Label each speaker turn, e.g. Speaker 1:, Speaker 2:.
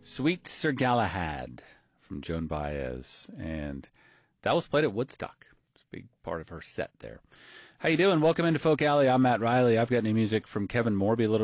Speaker 1: Sweet Sir Galahad from Joan Baez, and that was played at Woodstock. It's a big part of her set there. How you doing? Welcome into Folk Alley. I'm Matt Riley. I've got new music from Kevin Morby a little